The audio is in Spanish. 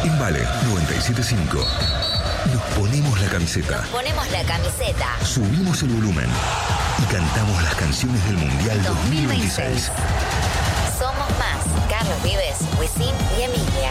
En Vale 97.5 nos ponemos la camiseta. Nos ponemos la camiseta. Subimos el volumen y cantamos las canciones del Mundial 2026. Somos más. Carlos Vives, Wisin y Emilia.